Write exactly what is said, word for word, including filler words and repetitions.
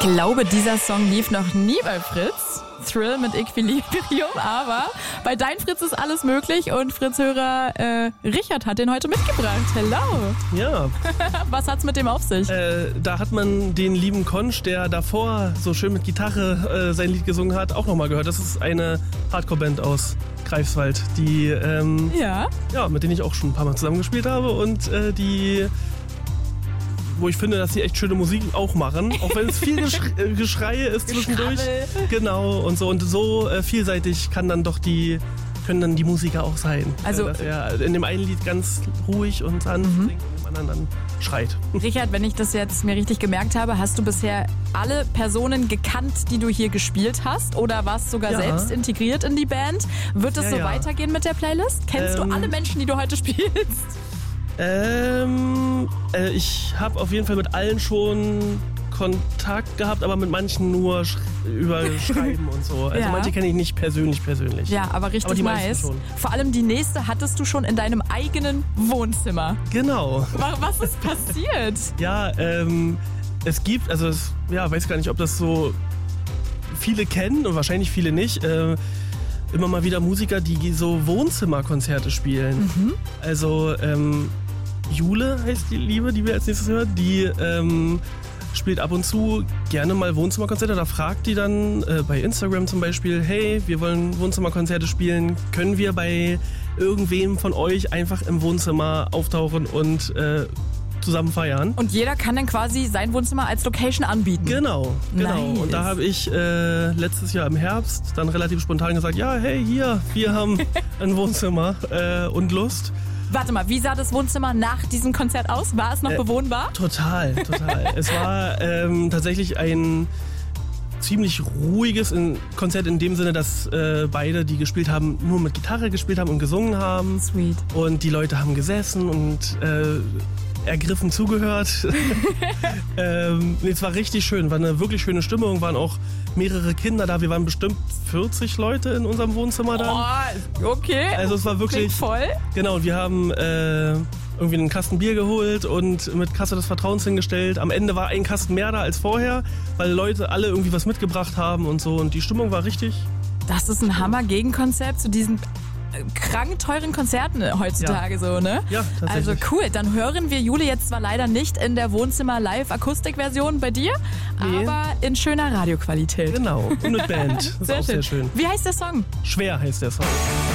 glaube, dieser Song lief noch nie bei Fritz. Thrill mit Equilibrium, aber bei Dein Fritz ist alles möglich und Fritz-Hörer äh, Richard hat den heute mitgebracht. Hello! Ja. Was hat's mit dem auf sich? Äh, da hat man den lieben Konsch, der davor so schön mit Gitarre äh, sein Lied gesungen hat, auch nochmal gehört. Das ist eine Hardcore-Band aus Greifswald, die, ähm, ja? Ja, mit denen ich auch schon ein paar Mal zusammengespielt habe und äh, die... wo ich finde, dass sie echt schöne Musik auch machen, auch wenn es viel Gesch- Geschreie ist zwischendurch. Genau, und so und so äh, vielseitig kann dann doch die, können dann die Musiker auch sein. Also, äh, dass er in dem einen Lied ganz ruhig und sanft mhm. singt und im anderen dann schreit. Richard, wenn ich das jetzt mir richtig gemerkt habe, hast du bisher alle Personen gekannt, die du hier gespielt hast oder warst sogar ja. selbst integriert in die Band? Wird es ja, so ja. weitergehen mit der Playlist? Kennst ähm, du alle Menschen, die du heute spielst? Ähm, äh, ich habe auf jeden Fall mit allen schon Kontakt gehabt, aber mit manchen nur sch- über Schreiben und so. Also ja. manche kenne ich nicht persönlich persönlich. Ja, aber richtig aber die nice. Schon. Vor allem die nächste hattest du schon in deinem eigenen Wohnzimmer. Genau. Was ist passiert? Ja, ähm, es gibt, also es, ja, weiß gar nicht, ob das so viele kennen und wahrscheinlich viele nicht. Äh, immer mal wieder Musiker, die so Wohnzimmerkonzerte spielen. Mhm. Also ähm, Jule heißt die Liebe, die wir als nächstes hören, die ähm, spielt ab und zu gerne mal Wohnzimmerkonzerte. Da fragt die dann äh, bei Instagram zum Beispiel, hey, wir wollen Wohnzimmerkonzerte spielen, können wir bei irgendwem von euch einfach im Wohnzimmer auftauchen und äh, zusammen feiern. Und jeder kann dann quasi sein Wohnzimmer als Location anbieten. Genau, genau. Nice. Und da habe ich äh, letztes Jahr im Herbst dann relativ spontan gesagt, ja, hey, hier, wir haben ein Wohnzimmer äh, und Lust. Warte mal, wie sah das Wohnzimmer nach diesem Konzert aus? War es noch äh, bewohnbar? Total, total. Es war ähm, tatsächlich ein ziemlich ruhiges Konzert in dem Sinne, dass äh, beide, die gespielt haben, nur mit Gitarre gespielt haben und gesungen haben. Sweet. Und die Leute haben gesessen und äh, ergriffen zugehört. ähm, es war richtig schön, war eine wirklich schöne Stimmung, waren auch mehrere Kinder da. Wir waren bestimmt vierzig Leute in unserem Wohnzimmer dann. Oh, okay. Also es war wirklich voll. Genau, und wir haben äh, irgendwie einen Kasten Bier geholt und mit Kasse des Vertrauens hingestellt. Am Ende war ein Kasten mehr da als vorher, weil Leute alle irgendwie was mitgebracht haben und so. Und die Stimmung war richtig. Das ist ein Hammer-Gegenkonzept zu diesen krank teuren Konzerten heutzutage, ja. so, ne? Ja, tatsächlich. Also cool, dann hören wir Jule jetzt zwar leider nicht in der Wohnzimmer-Live-Akustik-Version bei dir, nee. aber in schöner Radioqualität. Genau, und mit Band. Das ist sehr auch schön. sehr schön. Wie heißt der Song? Schwer heißt der Song.